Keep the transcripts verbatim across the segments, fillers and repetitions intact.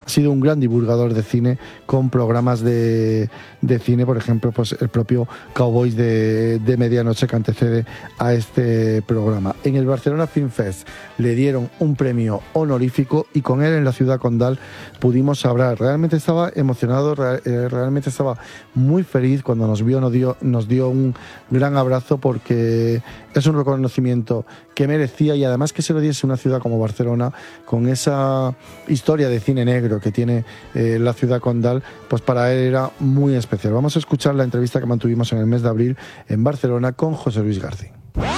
sido un gran divulgador de cine con programas de, de cine, por ejemplo, pues el propio Cowboys de, de Medianoche que antecede a este programa. En el Barcelona Film Fest le dieron un premio honorífico y con él en la ciudad condal pudimos hablar. Realmente estaba emocionado, real, eh, realmente estaba muy feliz cuando nos vio, nos dio, nos dio un gran abrazo porque es un reconocimiento que merecía y además que se lo diese una ciudad como Barcelona con esa historia de cine negro que tiene eh, la ciudad condal, pues para él era muy especial. Vamos a escuchar la entrevista que mantuvimos en el mes de abril en Barcelona con José Luis García.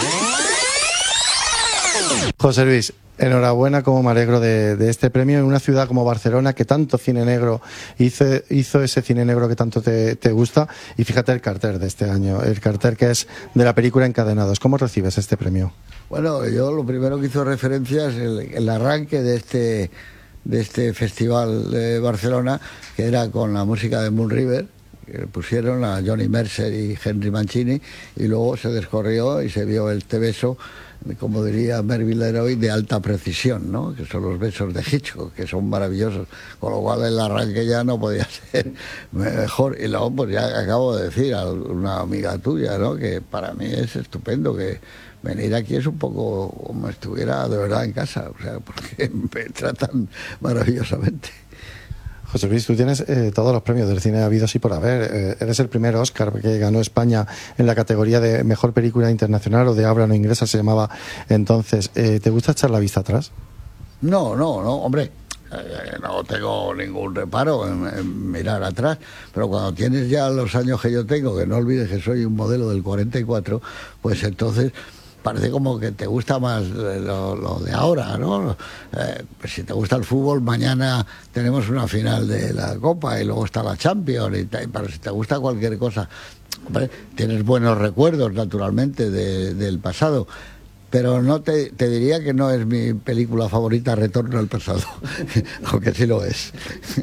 José Luis, enhorabuena, como me alegro de, de este premio en una ciudad como Barcelona que tanto cine negro hizo, hizo ese cine negro que tanto te, te gusta. Y fíjate el cartel de este año, el cartel que es de la película Encadenados. ¿Cómo recibes este premio? Bueno, yo lo primero que hizo referencia es el, el arranque de este, de este festival de Barcelona, que era con la música de Moon River, que pusieron a Johnny Mercer y Henry Mancini, y luego se descorrió y se vio este beso, como diría Melville Leroy, de alta precisión, ¿no? Que son los besos de Hitchcock, que son maravillosos, con lo cual el arranque ya no podía ser mejor. Y luego, pues ya acabo de decir a una amiga tuya, ¿no? Que para mí es estupendo, que venir aquí es un poco como estuviera de verdad en casa, o sea, porque me tratan maravillosamente. José Luis, tú tienes eh, todos los premios del cine habidos y por haber. Eh, eres el primer Oscar que ganó España en la categoría de Mejor Película Internacional o de Habla no inglesa, se llamaba entonces. Eh, ¿Te gusta echar la vista atrás? No, no, no, hombre. Eh, no tengo ningún reparo en, en mirar atrás, pero cuando tienes ya los años que yo tengo, que no olvides que soy un modelo del cuarenta y cuatro, pues entonces parece como que te gusta más lo, lo de ahora, ¿no? Eh, pues si te gusta el fútbol, mañana tenemos una final de la Copa y luego está la Champions, y te, pero si te gusta cualquier cosa, hombre, tienes buenos recuerdos, naturalmente, de, del pasado. Pero no te, te diría que no es mi película favorita, Retorno al pasado, aunque sí lo es.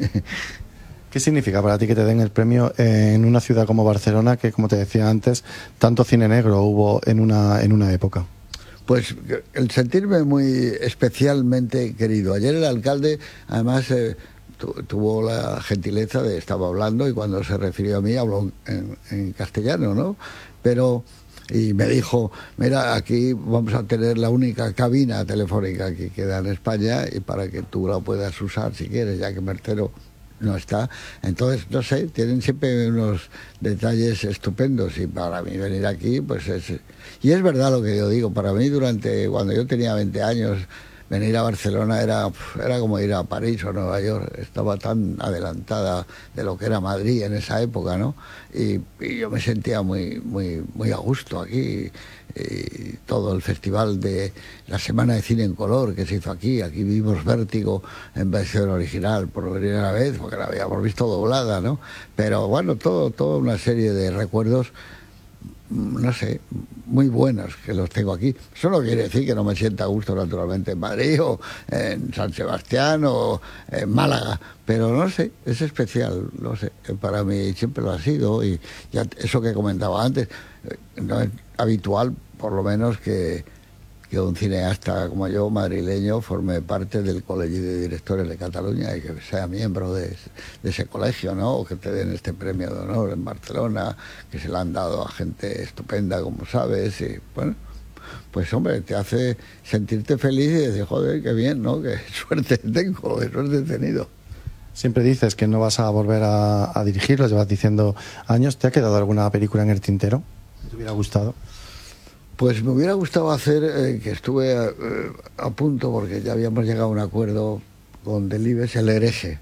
¿Qué significa para ti que te den el premio en una ciudad como Barcelona, que, como te decía antes, tanto cine negro hubo en una, en una época? Pues el sentirme muy especialmente querido. Ayer el alcalde, además, eh, tu, tuvo la gentileza de, estaba hablando, y cuando se refirió a mí habló en, en castellano, ¿no? Pero... y me dijo, mira, aquí vamos a tener la única cabina telefónica que queda en España y para que tú la puedas usar si quieres, ya que Mercero no está. Entonces, no sé, tienen siempre unos detalles estupendos y para mí venir aquí, pues es... Y es verdad lo que yo digo, para mí durante, cuando yo tenía veinte años, venir a Barcelona era, era como ir a París o Nueva York, estaba tan adelantada de lo que era Madrid en esa época, ¿no? Y, y yo me sentía muy, muy, muy a gusto aquí. Y todo el festival de la Semana de Cine en Color que se hizo aquí, aquí vimos Vértigo en versión original por primera vez, porque la habíamos visto doblada, ¿no? Pero bueno, todo, toda una serie de recuerdos, no sé, muy buenos que los tengo aquí. Eso no quiere decir que no me sienta a gusto naturalmente en Madrid o en San Sebastián o en Málaga, pero no sé, es especial, no sé, para mí siempre lo ha sido. Y ya eso que comentaba antes, no es habitual, por lo menos, que, que un cineasta como yo, madrileño, forme parte del Colegio de Directores de Cataluña y que sea miembro de, de ese colegio, ¿no? O que te den este premio de honor en Barcelona, que se le han dado a gente estupenda, como sabes, y bueno, pues hombre, te hace sentirte feliz y decir, joder, qué bien, ¿no? Qué suerte tengo, qué suerte he tenido. Siempre dices que no vas a volver a, a dirigir, lo llevas diciendo años. ¿Te ha quedado alguna película en el tintero que te hubiera gustado? Pues me hubiera gustado hacer, eh, que estuve eh, a punto, porque ya habíamos llegado a un acuerdo con Delibes, El hereje.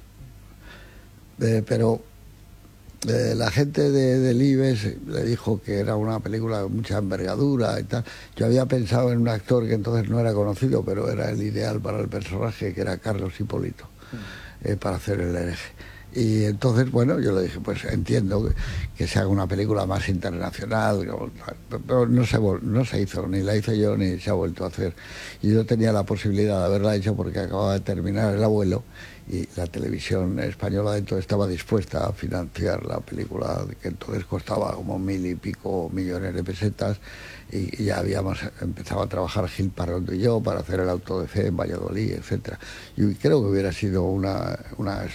Eh, pero eh, la gente de Delibes le dijo que era una película de mucha envergadura y tal. Yo había pensado en un actor que entonces no era conocido, pero era el ideal para el personaje, que era Carlos Hipólito, eh, para hacer El hereje. Y entonces, bueno, yo le dije, pues entiendo que, que se haga una película más internacional, pero no se, no se hizo, ni la hice yo, ni se ha vuelto a hacer. Y yo tenía la posibilidad de haberla hecho porque acababa de terminar El abuelo y la televisión española entonces estaba dispuesta a financiar la película, que entonces costaba como mil y pico millones de pesetas, y, y ya habíamos empezado a trabajar Gil Parrondo y yo para hacer El auto de fe en Valladolid, etcétera. Y creo que hubiera sido una, una